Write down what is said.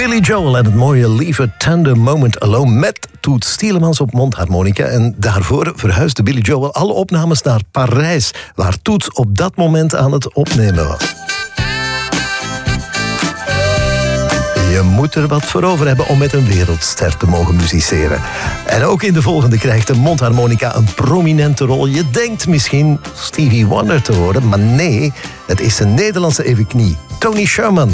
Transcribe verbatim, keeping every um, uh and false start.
Billy Joel en het mooie Leave a Tender Moment Alone met Toets Tielemans op mondharmonica. En daarvoor verhuisde Billy Joel alle opnames naar Parijs, waar Toets op dat moment aan het opnemen was. Je moet er wat voor over hebben om met een wereldster te mogen musiceren. En ook in de volgende krijgt de mondharmonica een prominente rol. Je denkt misschien Stevie Wonder te horen, maar nee, het is een Nederlandse evenknie, Tony Sherman.